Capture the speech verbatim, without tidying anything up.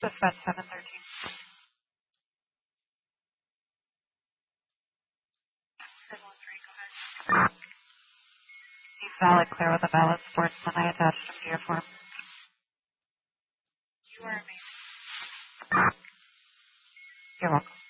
Dispatch seven thirteen. He's valid, clear with a valid sportsman. I attached him to your form. You are amazing. You're welcome.